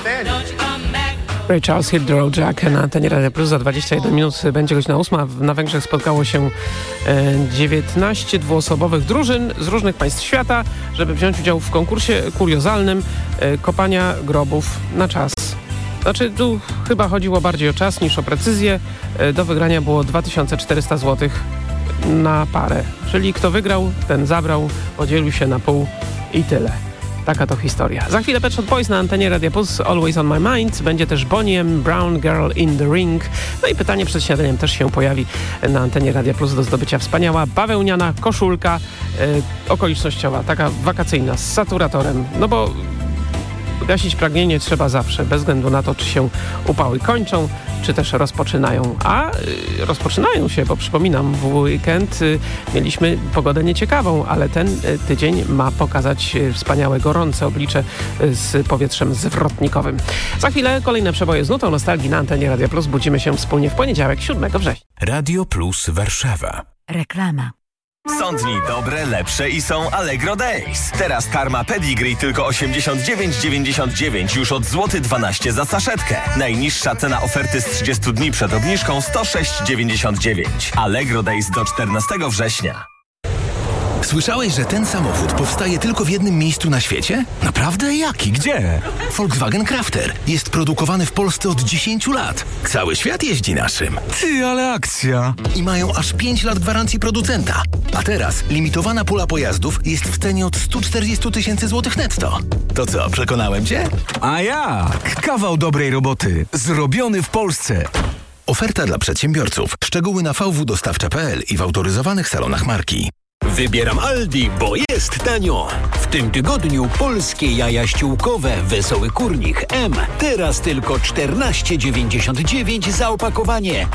Ray Charles, Hit the Road Jack na antenie Radia Plus. Za 21 minut będzie godzina 8. Na Węgrzech spotkało się 19 dwuosobowych drużyn z różnych państw świata, żeby wziąć udział w konkursie kuriozalnym kopania grobów na czas. Znaczy, tu chyba chodziło bardziej o czas niż o precyzję. Do wygrania było 2400 zł na parę. Czyli kto wygrał, ten zabrał, podzielił się na pół i tyle. Taka to historia. Za chwilę Pet Shop Boys na antenie Radia Plus, Always on my mind. Będzie też Bonnie M. Brown, Girl in the Ring. No i pytanie przed śniadaniem też się pojawi na antenie Radia Plus do zdobycia. Wspaniała bawełniana koszulka okolicznościowa, taka wakacyjna, z saturatorem. No bo gasić pragnienie trzeba zawsze, bez względu na to, czy się upały kończą, czy też rozpoczynają. A rozpoczynają się, bo przypominam, w weekend mieliśmy pogodę nieciekawą, ale ten tydzień ma pokazać wspaniałe, gorące oblicze z powietrzem zwrotnikowym. Za chwilę kolejne przeboje z nutą nostalgii na antenie Radia Plus. Budzimy się wspólnie w poniedziałek, 7 września. Radio Plus Warszawa. Reklama. Są dni dobre, lepsze i są Allegro Days. Teraz karma Pedigree tylko 89,99 już od złoty 12 za saszetkę. Najniższa cena oferty z 30 dni przed obniżką 106,99. Allegro Days do 14 września. Słyszałeś, że ten samochód powstaje tylko w jednym miejscu na świecie? Naprawdę? Jaki? Gdzie? Volkswagen Crafter. Jest produkowany w Polsce od 10 lat. Cały świat jeździ naszym. Ty, ale akcja! I mają aż 5 lat gwarancji producenta. A teraz limitowana pula pojazdów jest w cenie od 140 000 złotych netto. To co, przekonałem cię? A jak? Kawał dobrej roboty. Zrobiony w Polsce. Oferta dla przedsiębiorców. Szczegóły na vwdostawcza.pl i w autoryzowanych salonach marki. Wybieram Aldi, bo jest tanio. W tym tygodniu polskie jaja ściółkowe Wesoły Kurnik M. Teraz tylko 14,99 za opakowanie.